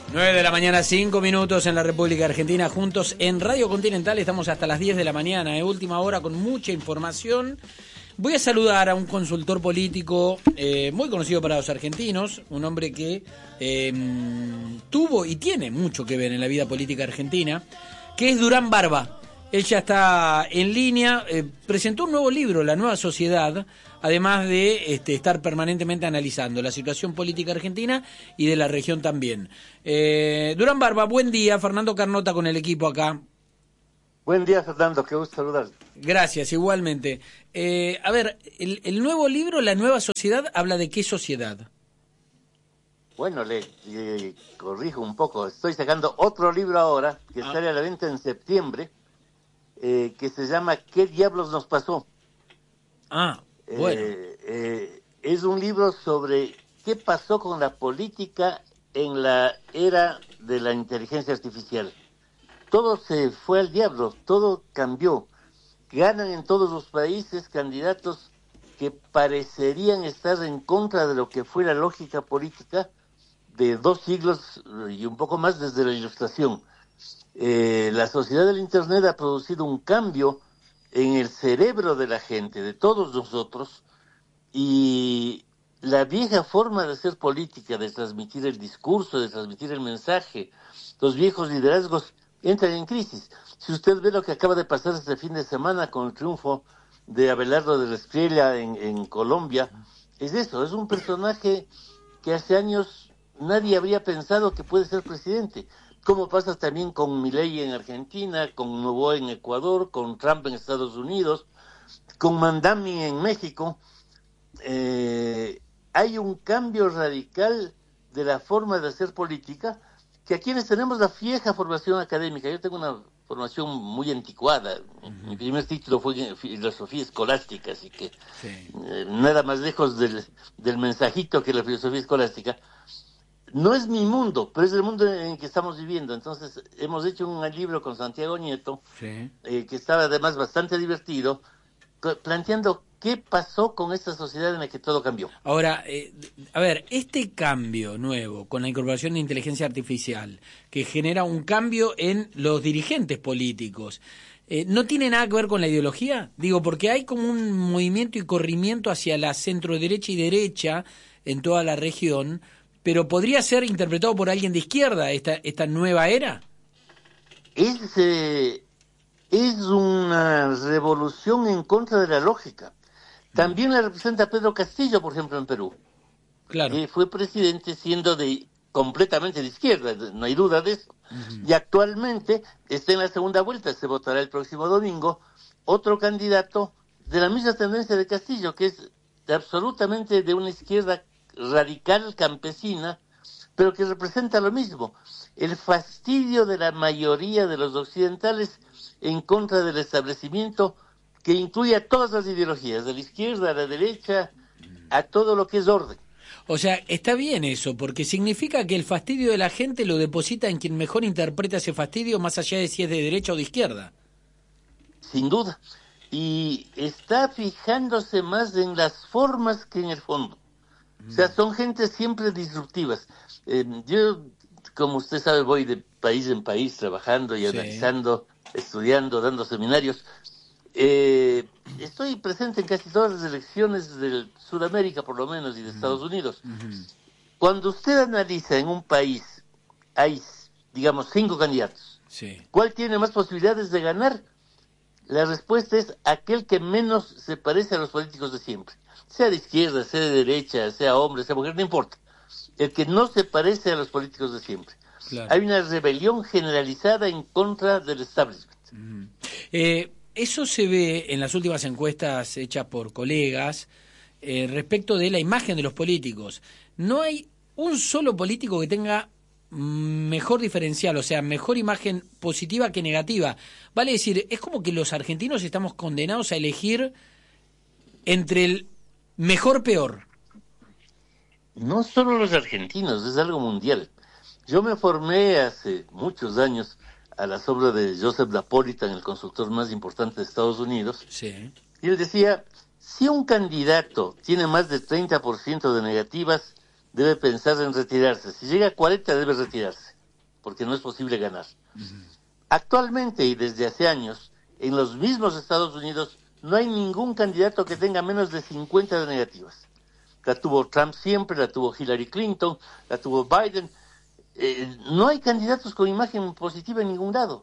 9 de la mañana, 5 minutos en la República Argentina, juntos en Radio Continental, estamos hasta las 10 de la mañana, última hora con mucha información. Voy a saludar a un consultor político muy conocido para los argentinos, un hombre que tuvo y tiene mucho que ver en la vida política argentina, que es Durán Barba. Él ya está en línea, presentó un nuevo libro, La Nueva Sociedad, además de estar permanentemente analizando la situación política argentina y de la región también. Durán Barba, buen día. Fernando Carnota con el equipo acá. Buen día, Fernando, qué gusto saludarte. Gracias, igualmente. A ver, el nuevo libro, La Nueva Sociedad, habla de qué sociedad. Bueno, le corrijo un poco. Estoy sacando otro libro ahora, que sale a la venta en septiembre, que se llama ¿Qué diablos nos pasó? Bueno. Es un libro sobre qué pasó con la política en la era de la inteligencia artificial. Todo se fue al diablo, todo cambió. Ganan en todos los países candidatos que parecerían estar en contra de lo que fue la lógica política de 2 siglos y un poco más desde la Ilustración. La sociedad del Internet ha producido un cambio en el cerebro de la gente, de todos nosotros, y la vieja forma de hacer política, de transmitir el discurso, de transmitir el mensaje, los viejos liderazgos entran en crisis. Si usted ve lo que acaba de pasar este fin de semana con el triunfo de Abelardo de la Espriella en Colombia, es eso, es un personaje que hace años nadie habría pensado que puede ser presidente. Como pasa también con Milei en Argentina, con Noboa en Ecuador, con Trump en Estados Unidos, con Mandami en México. Hay un cambio radical de la forma de hacer política, que a quienes tenemos la vieja formación académica, yo tengo una formación muy anticuada, mi primer título fue en filosofía escolástica, así que nada más lejos del mensajito que la filosofía escolástica. No es mi mundo, pero es el mundo en que estamos viviendo. Entonces, hemos hecho un libro con Santiago Nieto, que estaba además bastante divertido, planteando qué pasó con esta sociedad en la que todo cambió. Ahora, a ver, este cambio nuevo con la incorporación de inteligencia artificial, que genera un cambio en los dirigentes políticos, ¿no tiene nada que ver con la ideología? Digo, porque hay como un movimiento y corrimiento hacia la centro-derecha y derecha en toda la región, pero ¿podría ser interpretado por alguien de izquierda esta nueva era? Es una revolución en contra de la lógica. También la representa Pedro Castillo, por ejemplo, en Perú. Claro. Fue presidente siendo completamente de izquierda, no hay duda de eso. Y actualmente está en la segunda vuelta, se votará el próximo domingo, otro candidato de la misma tendencia de Castillo, que es absolutamente de una izquierda radical campesina, pero que representa lo mismo, el fastidio de la mayoría de los occidentales en contra del establecimiento, que incluye a todas las ideologías, de la izquierda a la derecha, a todo lo que es orden. O sea, está bien eso, porque significa que el fastidio de la gente lo deposita en quien mejor interpreta ese fastidio, más allá de si es de derecha o de izquierda. Sin duda. Y está fijándose más en las formas que en el fondo. O sea, son gentes siempre disruptivas. Yo, como usted sabe, voy de país en país trabajando y analizando, estudiando, dando seminarios. Estoy presente en casi todas las elecciones de Sudamérica, por lo menos, y de Estados Unidos. Cuando usted analiza en un país, hay, digamos, 5 candidatos. ¿Cuál tiene más posibilidades de ganar? La respuesta es aquel que menos se parece a los políticos de siempre. Sea de izquierda, sea de derecha, sea hombre, sea mujer, no importa. El que no se parece a los políticos de siempre. Claro. Hay una rebelión generalizada en contra del establishment. Eso se ve en las últimas encuestas hechas por colegas respecto de la imagen de los políticos. No hay un solo político que tenga mejor diferencial, o sea, mejor imagen positiva que negativa. Vale decir, es como que los argentinos estamos condenados a elegir entre el mejor peor. No solo los argentinos, es algo mundial. Yo me formé hace muchos años a la sombra de Joseph Napolitan, el constructor más importante de Estados Unidos. Y él decía, si un candidato tiene más de 30% de negativas, debe pensar en retirarse. Si llega a 40, debe retirarse. porque no es posible ganar. Actualmente y desde hace años, en los mismos Estados Unidos, no hay ningún candidato que tenga menos de 50 de negativas. La tuvo Trump siempre, la tuvo Hillary Clinton, la tuvo Biden. No hay candidatos con imagen positiva en ningún lado.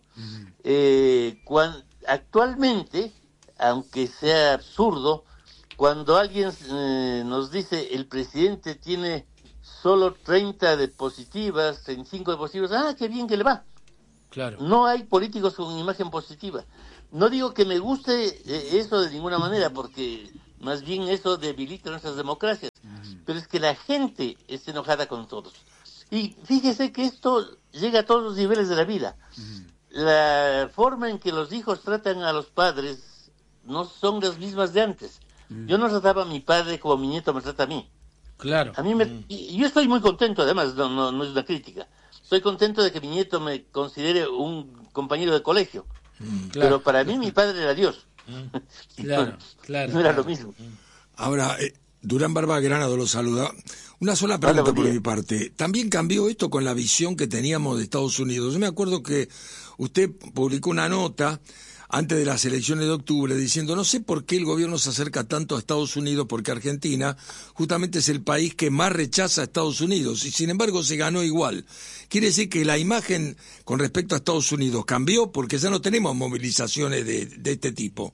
Actualmente, aunque sea absurdo, cuando alguien nos dice el presidente tiene solo 30 de positivas, 35 de positivas, qué bien que le va. Claro. No hay políticos con imagen positiva. No digo que me guste eso de ninguna manera, porque más bien eso debilita nuestras democracias. Pero es que la gente está enojada con todos. Y fíjese que esto llega a todos los niveles de la vida. La forma en que los hijos tratan a los padres no son las mismas de antes. Yo no trataba a mi padre como mi nieto me trata a mí. Claro. Y yo estoy muy contento, además, no es una crítica. Estoy contento de que mi nieto me considere un compañero de colegio. Claro. Pero para mí mi padre era Dios. Claro. No era lo mismo. Ahora, Durán Barba Granado lo saluda. Una sola pregunta por mi parte. ¿También cambió esto con la visión que teníamos de Estados Unidos? Yo me acuerdo que usted publicó una nota antes de las elecciones de octubre diciendo, no sé por qué el gobierno se acerca tanto a Estados Unidos, porque Argentina justamente es el país que más rechaza a Estados Unidos y sin embargo se ganó igual. Quiere decir que la imagen con respecto a Estados Unidos cambió porque ya no tenemos movilizaciones de este tipo.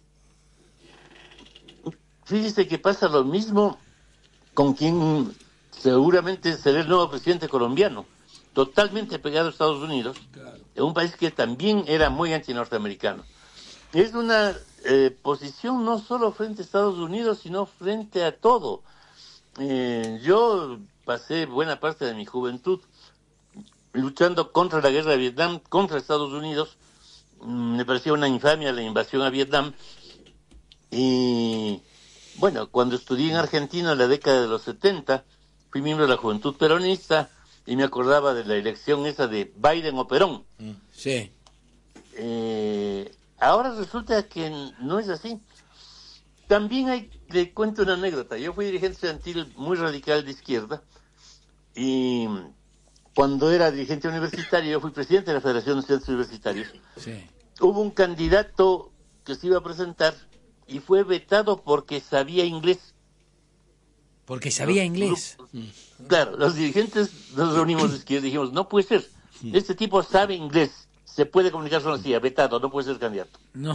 Fíjese que pasa lo mismo con quien seguramente será el nuevo presidente colombiano, totalmente pegado a Estados Unidos, en un país que también era muy anti-norteamericano. Es una posición no solo frente a Estados Unidos, sino frente a todo. Yo pasé buena parte de mi juventud luchando contra la guerra de Vietnam, contra Estados Unidos. Me parecía una infamia la invasión a Vietnam. Y bueno, cuando estudié en Argentina en la década de los 70, fui miembro de la Juventud Peronista y me acordaba de la elección esa de Biden o Perón. Sí. Ahora resulta que no es así. También le cuento una anécdota. Yo fui dirigente estudiantil muy radical de izquierda y cuando era dirigente universitario, yo fui presidente de la Federación de Estudiantes Universitarios. Sí. Hubo un candidato que se iba a presentar y fue vetado porque sabía inglés. Porque sabía inglés. Claro, los dirigentes nos reunimos de izquierda y dijimos, no puede ser, este tipo sabe inglés. Se puede comunicar solo así, vetado, no puede ser candidato. No.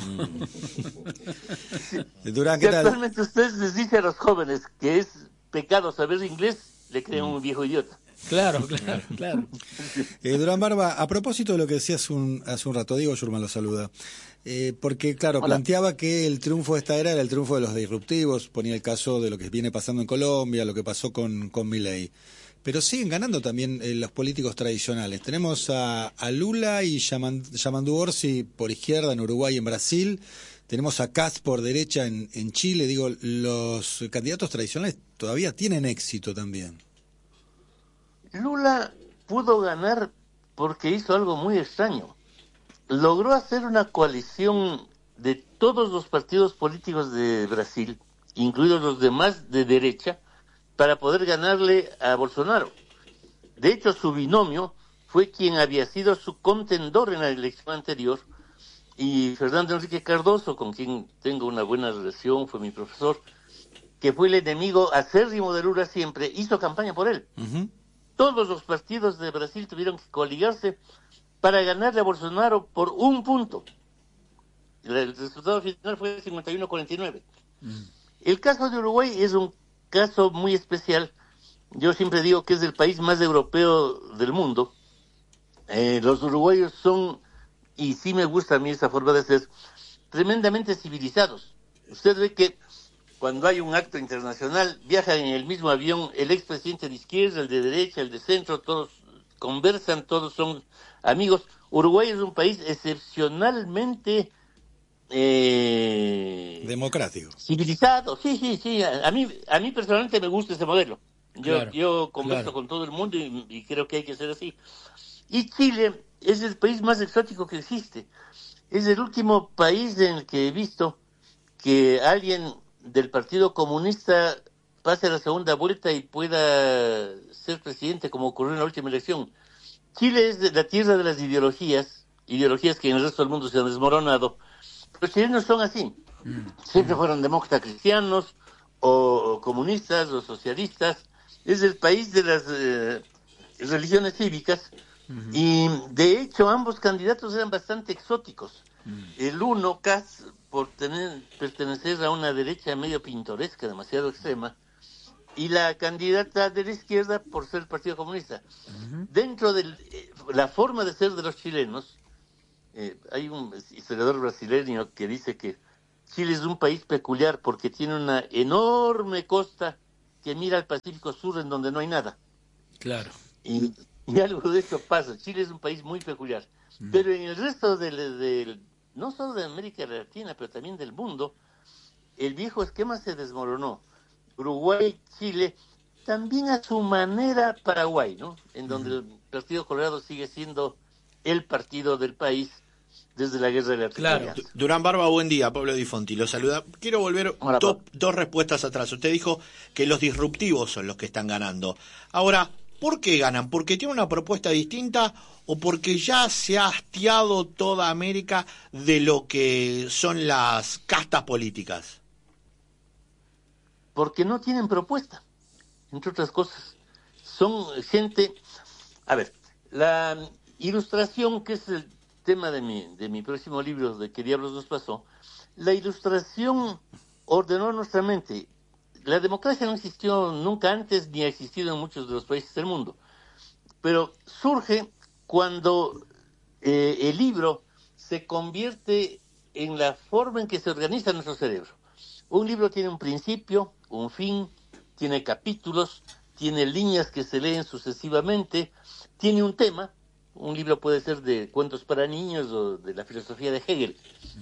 Durán, ¿qué tal? Actualmente ustedes les dicen a los jóvenes que es pecado saber inglés, le creen un viejo idiota. Claro. Durán Barba, a propósito de lo que decía hace un rato, Diego Schurman lo saluda. Porque, claro, hola, planteaba que el triunfo de esta era el triunfo de los disruptivos, ponía el caso de lo que viene pasando en Colombia, lo que pasó con Milei. Pero siguen ganando también los políticos tradicionales. Tenemos a Lula y Yamandu Orsi por izquierda en Uruguay y en Brasil. Tenemos a Kast por derecha en Chile. Digo, los candidatos tradicionales todavía tienen éxito también. Lula pudo ganar porque hizo algo muy extraño. Logró hacer una coalición de todos los partidos políticos de Brasil, incluidos los demás de derecha, para poder ganarle a Bolsonaro. De hecho, su binomio fue quien había sido su contendor en la elección anterior, y Fernando Enrique Cardoso, con quien tengo una buena relación, fue mi profesor, que fue el enemigo acérrimo de Lula siempre, hizo campaña por él. Uh-huh. Todos los partidos de Brasil tuvieron que coligarse para ganarle a Bolsonaro por un punto. El resultado final fue 51-49. El caso de Uruguay es un caso muy especial. Yo siempre digo que es el país más europeo del mundo. Los uruguayos son, y sí me gusta a mí esa forma de ser, tremendamente civilizados. Usted ve que cuando hay un acto internacional, viajan en el mismo avión el expresidente de izquierda, el de derecha, el de centro, todos conversan, todos son amigos. Uruguay es un país excepcionalmente democrático, civilizado. Sí. A mí personalmente me gusta ese modelo. Yo converso con todo el mundo y creo que hay que ser así. Y Chile es el país más exótico que existe. Es el último país en el que he visto que alguien del Partido Comunista pase a la segunda vuelta y pueda ser presidente, como ocurrió en la última elección. Chile es la tierra de las ideologías que en el resto del mundo se han desmoronado. Los chilenos son así. Siempre fueron demócratas cristianos, o comunistas, o socialistas. Es el país de las religiones cívicas. Y de hecho ambos candidatos eran bastante exóticos. El uno, Kast, por pertenecer a una derecha medio pintoresca, demasiado extrema, y la candidata de la izquierda por ser el Partido Comunista. Dentro de la forma de ser de los chilenos, hay un historiador brasileño que dice que Chile es un país peculiar porque tiene una enorme costa que mira al Pacífico Sur en donde no hay nada. Claro. Y algo de eso pasa. Chile es un país muy peculiar. Pero en el resto no solo de América Latina, pero también del mundo, el viejo esquema se desmoronó. Uruguay, Chile, también a su manera Paraguay, ¿no? En donde el Partido Colorado sigue siendo el partido del país desde la guerra de la Claro. Durán Barba, buen día. Pablo Di Fonti lo saluda. Quiero volver dos respuestas atrás. Usted dijo que los disruptivos son los que están ganando. Ahora, ¿por qué ganan? ¿Porque tienen una propuesta distinta o porque ya se ha hastiado toda América de lo que son las castas políticas? Porque no tienen propuesta, entre otras cosas. Son gente... A ver, la ilustración, que es el tema de mi próximo libro, de ¿Qué diablos nos pasó? La ilustración ordenó nuestra mente. La democracia no existió nunca antes, ni ha existido en muchos de los países del mundo. Pero surge cuando el libro se convierte en la forma en que se organiza nuestro cerebro. Un libro tiene un principio, un fin, tiene capítulos, tiene líneas que se leen sucesivamente, tiene un tema. Un libro puede ser de cuentos para niños o de la filosofía de Hegel.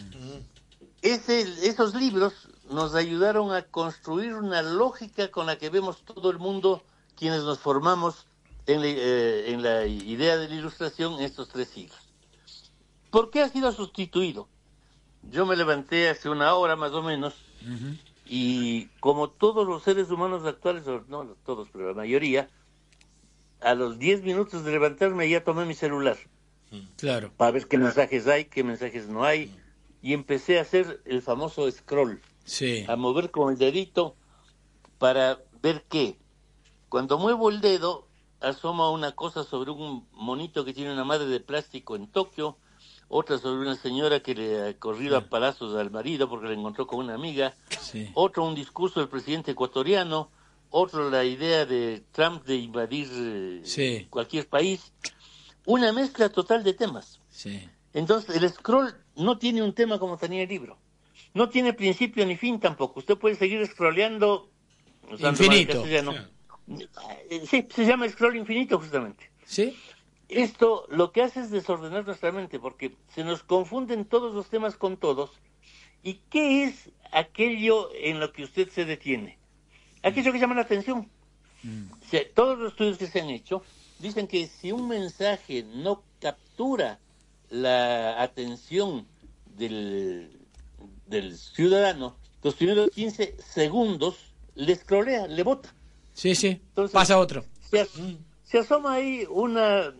Esos libros nos ayudaron a construir una lógica con la que vemos todo el mundo, quienes nos formamos en la idea de la ilustración en estos 3 siglos. ¿Por qué ha sido sustituido? Yo me levanté hace una hora más o menos, y como todos los seres humanos actuales, no todos, pero la mayoría, a los 10 minutos de levantarme ya tomé mi celular. Claro. Para ver qué mensajes hay, qué mensajes no hay, y empecé a hacer el famoso scroll. Sí. A mover con el dedito para ver qué. Cuando muevo el dedo, asoma una cosa sobre un monito que tiene una madre de plástico en Tokio, otra sobre una señora que le ha corrido a palazos al marido porque la encontró con una amiga, otro un discurso del presidente ecuatoriano, otro la idea de Trump de invadir cualquier país, una mezcla total de temas. Entonces el scroll no tiene un tema como tenía el libro, no tiene principio ni fin tampoco. Usted puede seguir scrolleando infinito. Sí, se llama scroll infinito justamente. ¿Sí? Esto lo que hace es desordenar nuestra mente, porque se nos confunden todos los temas con todos. ¿Y qué es aquello en lo que usted se detiene? Aquello que llama la atención. O sea, todos los estudios que se han hecho dicen que si un mensaje no captura la atención del ciudadano, los primeros 15 segundos le scrollea, le bota. Sí. Entonces, pasa otro. Se asoma ahí un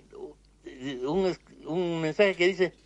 mensaje que dice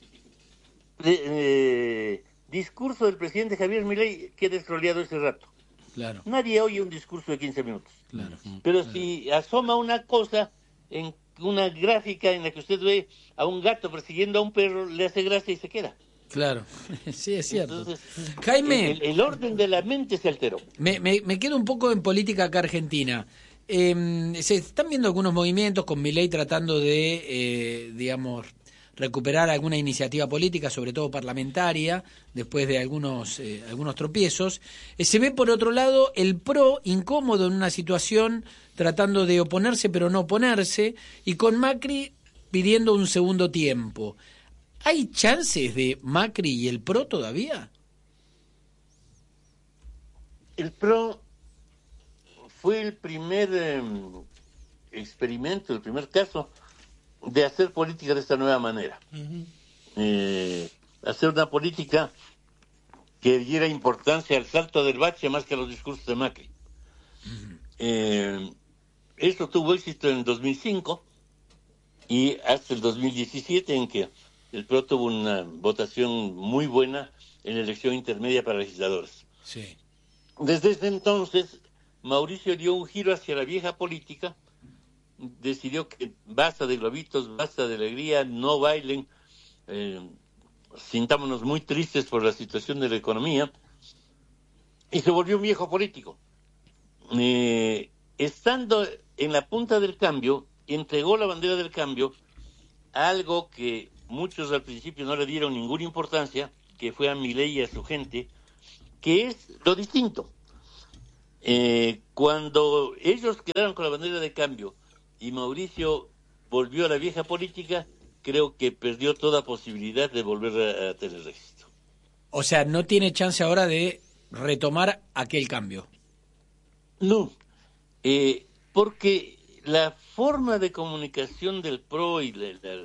discurso del presidente Javier Milei, que he descroleado ese rato. Claro. Nadie oye un discurso de 15 minutos. Claro. Pero si asoma una cosa en una gráfica en la que usted ve a un gato persiguiendo a un perro, le hace gracia y se queda. Claro, sí, es cierto. Entonces, Jaime, el orden de la mente se alteró. Me quedo un poco en política acá argentina. Se están viendo algunos movimientos con Milei tratando de, recuperar alguna iniciativa política, sobre todo parlamentaria, después de algunos tropiezos. Se ve, por otro lado, el PRO incómodo en una situación, tratando de oponerse pero no oponerse, y con Macri pidiendo un segundo tiempo. ¿Hay chances de Macri y el PRO todavía? El PRO fue el primer experimento, el primer caso de hacer política de esta nueva manera. Hacer una política que diera importancia al salto del bache más que a los discursos de Macri. Esto tuvo éxito en 2005, y hasta el 2017 en que el PRO tuvo una votación muy buena en la elección intermedia para legisladores. Sí. Desde ese entonces, Mauricio dio un giro hacia la vieja política, decidió que basta de globitos, basta de alegría, no bailen, sintámonos muy tristes por la situación de la economía, y se volvió un viejo político. Estando en la punta del cambio, entregó la bandera del cambio a algo que muchos al principio no le dieron ninguna importancia, que fue a Milei y a su gente, que es lo distinto. Cuando ellos quedaron con la bandera de cambio y Mauricio volvió a la vieja política, creo que perdió toda posibilidad de volver a tener éxito. O sea, no tiene chance ahora de retomar aquel cambio. No, porque la forma de comunicación del PRO y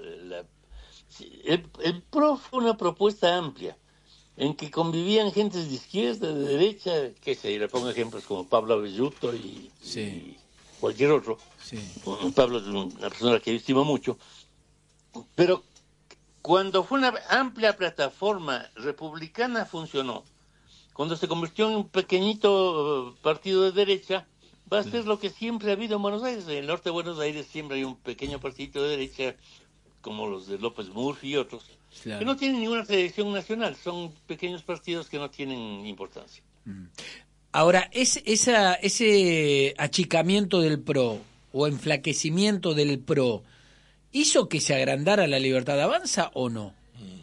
el PRO fue una propuesta amplia en que convivían gentes de izquierda, de derecha, que se le pongo ejemplos como Pablo Abelluto y cualquier otro. Sí. Pablo es una persona que yo estimo mucho, pero cuando fue una amplia plataforma republicana funcionó. Cuando se convirtió en un pequeñito partido de derecha, va a ser lo que siempre ha habido en Buenos Aires. En el norte de Buenos Aires siempre hay un pequeño partido de derecha, como los de López Murphy y otros, que no tienen ninguna tradición nacional, son pequeños partidos que no tienen importancia. Ahora, ese achicamiento del PRO o enflaquecimiento del PRO, ¿hizo que se agrandara la Libertad Avanza o no?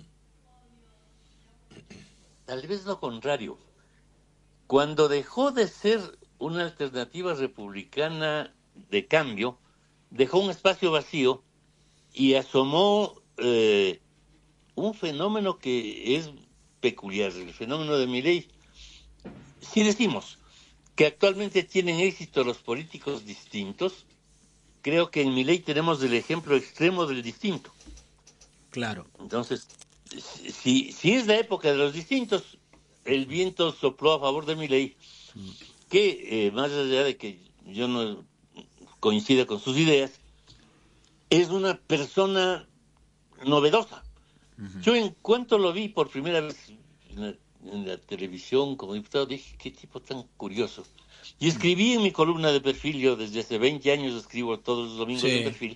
Tal vez lo contrario. Cuando dejó de ser una alternativa republicana de cambio, dejó un espacio vacío y asomó un fenómeno que es peculiar, el fenómeno de Milei. Si decimos que actualmente tienen éxito los políticos distintos, creo que en Milei tenemos el ejemplo extremo del distinto. Claro. Entonces, si es la época de los distintos, el viento sopló a favor de Milei, que más allá de que yo no coincida con sus ideas, es una persona novedosa. Yo en cuanto lo vi por primera vez en la televisión como diputado, dije, qué tipo tan curioso. Y escribí en mi columna de perfil, yo desde hace 20 años escribo todos los domingos de perfil,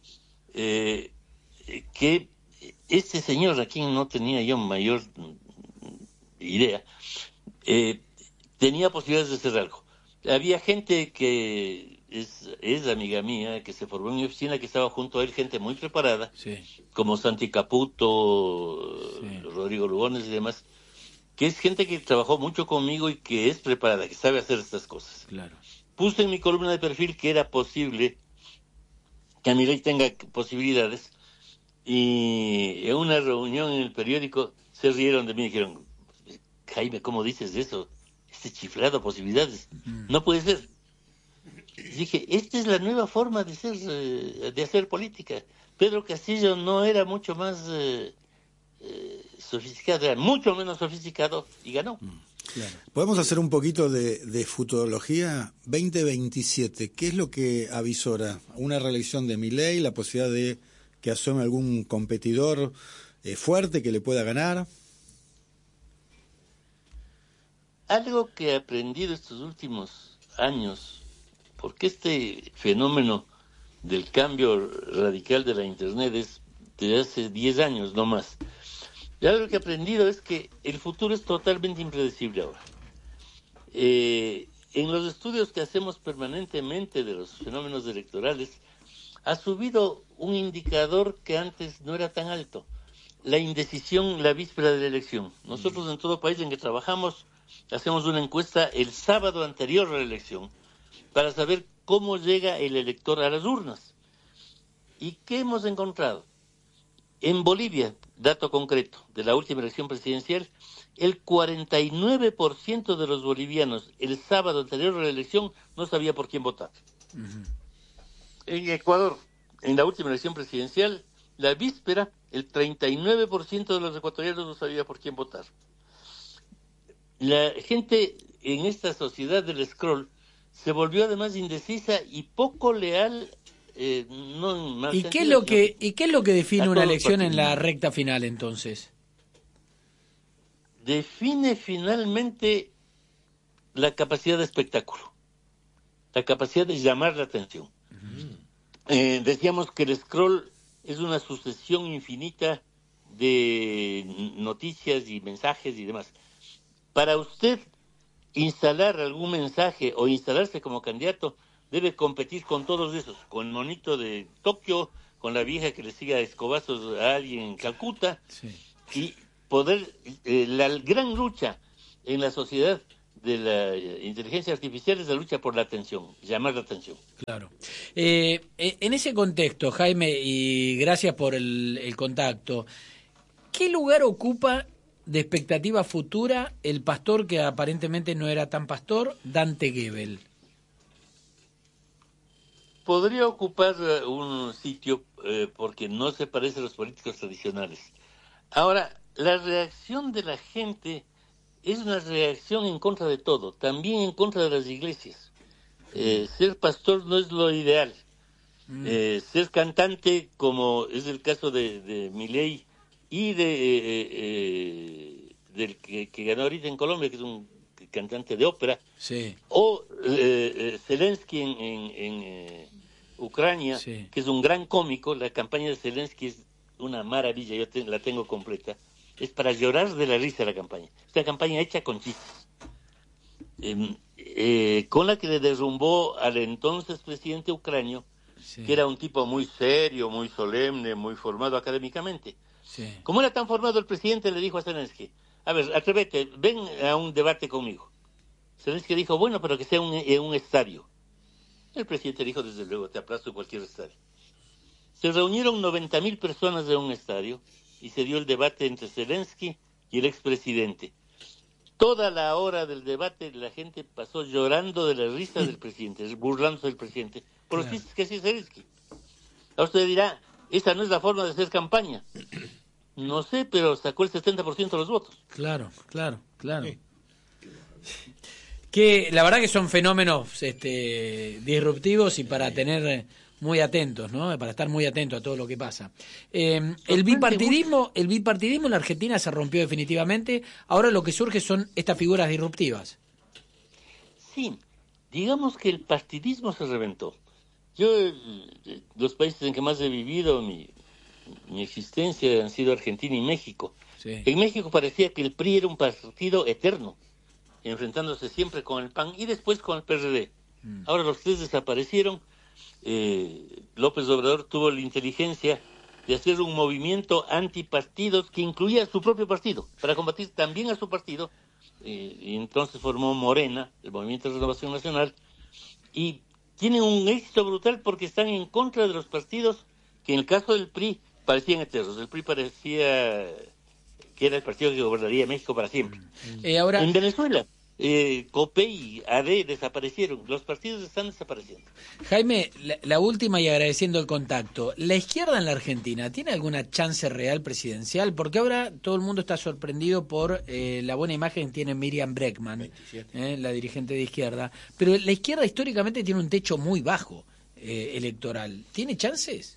que este señor, a quien no tenía yo mayor idea, tenía posibilidades de hacer algo. Había gente que es amiga mía, que se formó en mi oficina, que estaba junto a él, gente muy preparada, como Santi Caputo, Rodrigo Lugones y demás, que es gente que trabajó mucho conmigo y que es preparada, que sabe hacer estas cosas. Claro. Puse en mi columna de perfil que era posible que Milei tenga posibilidades, y en una reunión en el periódico se rieron de mí y dijeron, Jaime, ¿cómo dices eso? Este chiflado, posibilidades. No puede ser. Dije, esta es la nueva forma de hacer política. Pedro Castillo no era mucho más sofisticado, era mucho menos sofisticado y ganó. Claro. ¿Podemos hacer un poquito de futurología? 2027, ¿qué es lo que avisora? ¿Una reelección de Milei, la posibilidad de que asome algún competidor fuerte que le pueda ganar? Algo que he aprendido estos últimos años, porque este fenómeno del cambio radical de la Internet es de hace 10 años, no más. Y algo que he aprendido es que el futuro es totalmente impredecible ahora. En los estudios que hacemos permanentemente de los fenómenos electorales, ha subido un indicador que antes no era tan alto, la indecisión la víspera de la elección. Nosotros en todo país en que trabajamos hacemos una encuesta el sábado anterior a la elección para saber cómo llega el elector a las urnas. ¿Y qué hemos encontrado? En Bolivia, dato concreto de la última elección presidencial, el 49% de los bolivianos el sábado anterior a la elección no sabía por quién votar. En Ecuador, en la última elección presidencial, la víspera, el 39% de los ecuatorianos no sabía por quién votar. La gente en esta sociedad del scroll se volvió además indecisa y poco leal no más. ¿Y qué es lo que define una elección en la recta final entonces? Define finalmente la capacidad de espectáculo, la capacidad de llamar la atención. Decíamos que el scroll es una sucesión infinita de noticias y mensajes y demás. Para usted instalar algún mensaje o instalarse como candidato, debe competir con todos esos, con el monito de Tokio, con la vieja que le siga a escobazos a alguien en Calcuta, y poder, la gran lucha en la sociedad de la inteligencia artificial es la lucha por la atención, llamar la atención. Claro. En ese contexto, Jaime, y gracias por el contacto, ¿qué lugar ocupa de expectativa futura el pastor que aparentemente no era tan pastor, Dante Gebel? Podría ocupar un sitio porque no se parece a los políticos tradicionales. Ahora, la reacción de la gente es una reacción en contra de todo, también en contra de las iglesias. Ser pastor no es lo ideal. Ser cantante, como es el caso de Milei y del que ganó ahorita en Colombia, que es un cantante de ópera, o Zelensky en Ucrania, que es un gran cómico. La campaña de Zelensky es una maravilla, yo la tengo completa. Es para llorar de la risa la campaña. Esta campaña hecha con chistes. Con la que le derrumbó al entonces presidente ucranio, que era un tipo muy serio, muy solemne, muy formado académicamente. Como era tan formado, el presidente le dijo a Zelensky: a ver, atrévete, ven a un debate conmigo. Zelensky dijo: bueno, pero que sea en un estadio. El presidente dijo: desde luego, te aplasto en cualquier estadio. Se reunieron 90.000 personas en un estadio y se dio el debate entre Zelensky y el expresidente. Toda la hora del debate la gente pasó llorando de la risa del presidente, burlándose del presidente, por los chistes que hacía Zelensky. Ahora usted dirá: esa no es la forma de hacer campaña. No sé, pero sacó el 70% de los votos. Claro. Que la verdad que son fenómenos disruptivos y para tener muy atentos, ¿no? Para estar muy atentos a todo lo que pasa. El bipartidismo en la Argentina se rompió definitivamente. Ahora lo que surge son estas figuras disruptivas. Sí, digamos que el partidismo se reventó. Yo, los países en que más he vivido, mi existencia han sido Argentina y México. En México parecía que el PRI era un partido eterno, enfrentándose siempre con el PAN y después con el PRD. Ahora los tres desaparecieron. López Obrador tuvo la inteligencia de hacer un movimiento antipartidos que incluía a su propio partido, para combatir también a su partido, y entonces formó Morena, el Movimiento de Renovación Nacional, y tienen un éxito brutal porque están en contra de los partidos que en el caso del PRI parecían eternos. El PRI parecía que era el partido que gobernaría México para siempre. Ahora, en Venezuela, COPE y AD desaparecieron. Los partidos están desapareciendo. Jaime, la última y agradeciendo el contacto. ¿La izquierda en la Argentina tiene alguna chance real presidencial? Porque ahora todo el mundo está sorprendido por la buena imagen que tiene Miriam Bregman, la dirigente de izquierda. Pero la izquierda históricamente tiene un techo muy bajo electoral. ¿Tiene chances?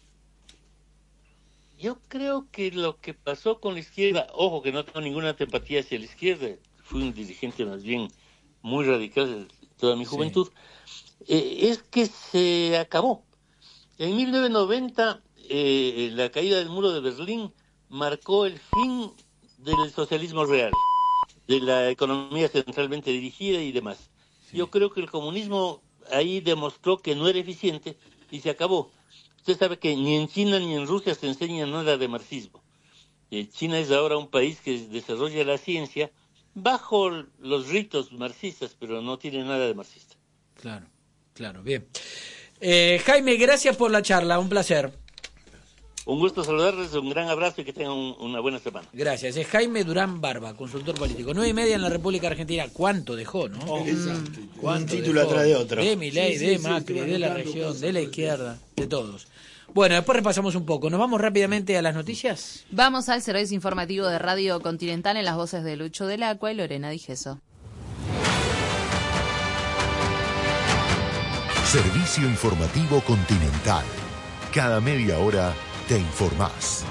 Yo creo que lo que pasó con la izquierda, ojo que no tengo ninguna antipatía hacia la izquierda, fui un dirigente más bien muy radical de toda mi juventud, es que se acabó. En 1990, la caída del muro de Berlín marcó el fin del socialismo real, de la economía centralmente dirigida y demás. Yo creo que el comunismo ahí demostró que no era eficiente y se acabó. Usted sabe que ni en China ni en Rusia se enseña nada de marxismo. China es ahora un país que desarrolla la ciencia bajo los ritos marxistas, pero no tiene nada de marxista. Claro, bien. Jaime, gracias por la charla, un placer. Un gusto saludarles, un gran abrazo y que tengan una buena semana. Gracias. Es Jaime Durán Barba, consultor político. 9:30 en la República Argentina. ¿Cuánto dejó, no? Un título atrás de otro. De Milei, de Macri, de la región, de la izquierda, de todos. Bueno, después repasamos un poco. ¿Nos vamos rápidamente a las noticias? Vamos al servicio informativo de Radio Continental en las voces de Lucho del Acua y Lorena Digeso. Servicio informativo Continental. Cada media hora te informás.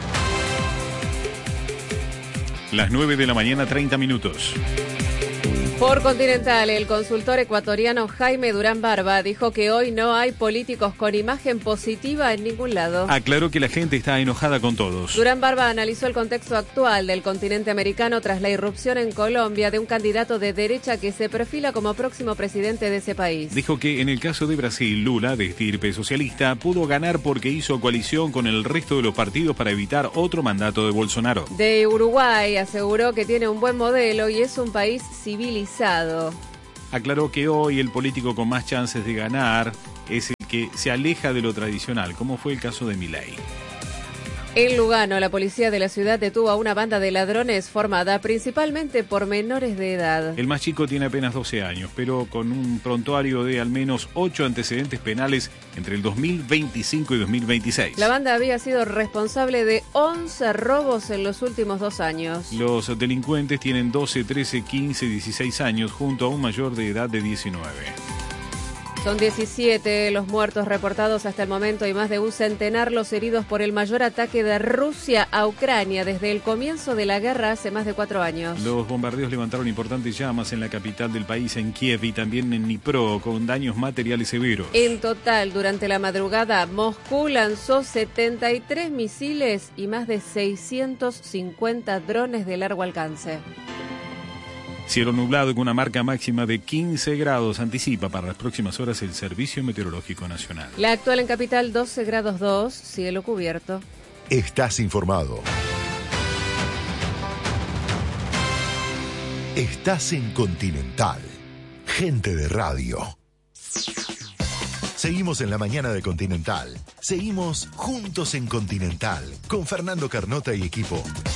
Las 9 de la mañana, 30 minutos. Por Continental, el consultor ecuatoriano Jaime Durán Barba dijo que hoy no hay políticos con imagen positiva en ningún lado. Aclaró que la gente está enojada con todos. Durán Barba analizó el contexto actual del continente americano tras la irrupción en Colombia de un candidato de derecha que se perfila como próximo presidente de ese país. Dijo que en el caso de Brasil, Lula, de estirpe socialista, pudo ganar porque hizo coalición con el resto de los partidos para evitar otro mandato de Bolsonaro. De Uruguay aseguró que tiene un buen modelo y es un país civilizado. Aclaró que hoy el político con más chances de ganar es el que se aleja de lo tradicional, como fue el caso de Milei. En Lugano, la policía de la ciudad detuvo a una banda de ladrones formada principalmente por menores de edad. El más chico tiene apenas 12 años, pero con un prontuario de al menos 8 antecedentes penales entre el 2025 y 2026. La banda había sido responsable de 11 robos en los últimos 2 años. Los delincuentes tienen 12, 13, 15, 16 años, junto a un mayor de edad de 19. Son 17 los muertos reportados hasta el momento y más de un centenar los heridos por el mayor ataque de Rusia a Ucrania desde el comienzo de la guerra hace más de 4 años. Los bombardeos levantaron importantes llamas en la capital del país, en Kiev, y también en Dnipro, con daños materiales severos. En total, durante la madrugada, Moscú lanzó 73 misiles y más de 650 drones de largo alcance. Cielo nublado con una marca máxima de 15 grados anticipa para las próximas horas el Servicio Meteorológico Nacional. La actual en Capital 12 grados 2, cielo cubierto. Estás informado. Estás en Continental. Gente de radio. Seguimos en la mañana de Continental. Seguimos juntos en Continental con Fernando Carnota y equipo.